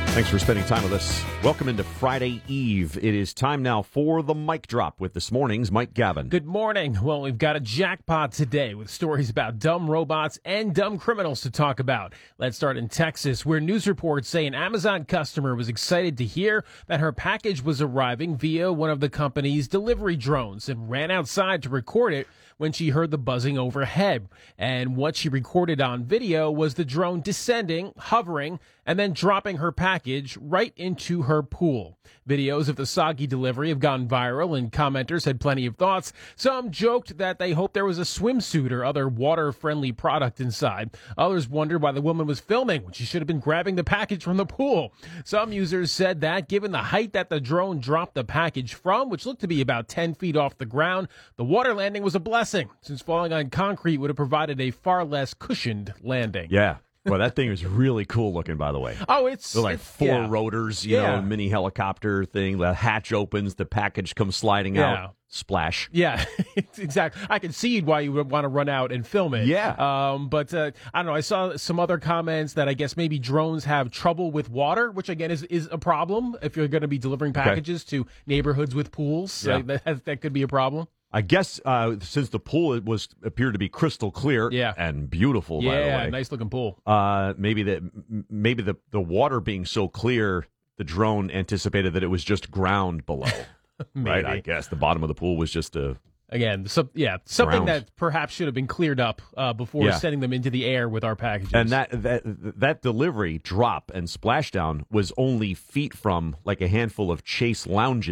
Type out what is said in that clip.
Thanks for spending time with us. Welcome into Friday Eve. It is time now for the Mic Drop with this morning's Mike Gavin. Good morning. Well, we've got a jackpot today with stories about dumb robots and dumb criminals to talk about. Let's start in Texas, where news reports say an Amazon customer was excited to hear that her package was arriving via one of the company's delivery drones and ran outside to record it when she heard the buzzing overhead. And what she recorded on video was the drone descending, hovering, and then dropping her package right into her pool. Videos of the soggy delivery have gone viral, and commenters had plenty of thoughts. Some joked that they hoped there was a swimsuit or other water-friendly product inside. Others wondered why the woman was filming when she should have been grabbing the package from the pool. Some users said that, given the height that the drone dropped the package from, which looked to be about 10 feet off the ground, the water landing was a blessing, since falling on concrete would have provided a far less cushioned landing. Yeah. Well, that thing is really cool looking, by the way. Oh, it's They're like four rotors, you know, mini helicopter thing. The hatch opens, the package comes sliding out. Splash. Yeah, exactly. I can see why you would want to run out and film it. Yeah. But I don't know. I saw some other comments that I guess maybe drones have trouble with water, which again is a problem if you're going to be delivering packages to neighborhoods with pools. Yeah. That could be a problem. I guess since the pool appeared to be crystal clear and beautiful, by the way. Yeah, nice looking pool. Maybe the water being so clear, the drone anticipated that it was just ground below. Right? I guess the bottom of the pool was just something ground. That perhaps should have been cleared up before sending them into the air with our packages. And that delivery drop and splashdown was only feet from like a handful of Chase lounges